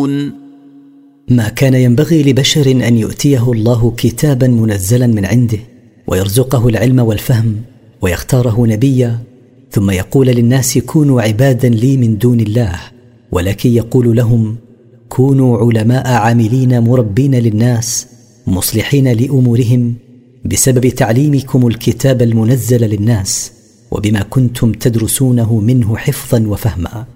تعملون. ما كان ينبغي لبشر أن يؤتيه الله كتابا منزلا من عنده ويرزقه العلم والفهم ويختاره نبيا ثم يقول للناس كونوا عبادا لي من دون الله، ولكن يقول لهم كونوا علماء عاملين مربين للناس مصلحين لأمورهم بسبب تعليمكم الكتاب المنزل للناس وبما كنتم تدرسونه منه حفظا وفهما.